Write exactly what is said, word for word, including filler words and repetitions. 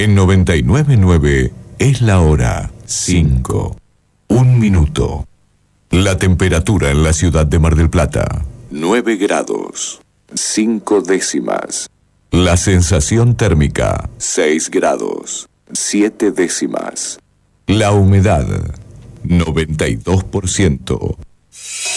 En noventa y nueve punto nueve es la hora cinco. Un minuto. La temperatura en la ciudad de Mar del Plata, nueve grados, cinco décimas. La sensación térmica, seis grados, siete décimas. La humedad, noventa y dos por ciento.